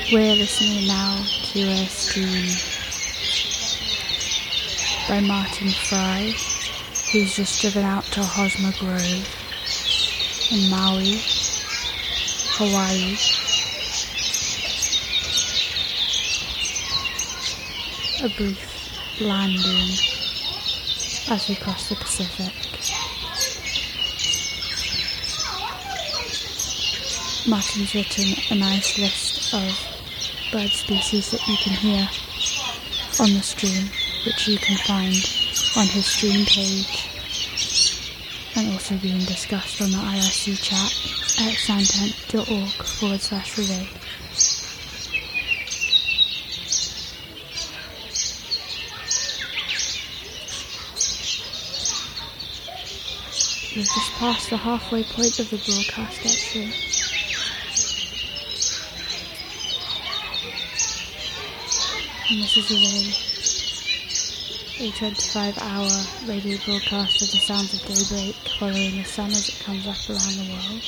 We're listening now to a stream by Martin Fry, who's just driven out to Hosmer Grove in Maui, Hawaii. A brief landing as we cross the Pacific. Martin's written a nice list of bird species that you can hear on the stream, which you can find on his stream page, and also being discussed on the IRC chat at soundtent.org/relay. We've just passed the halfway point of the broadcast, actually. And this is a 25-hour radio broadcast of the sounds of daybreak following the sun as it comes up around the world.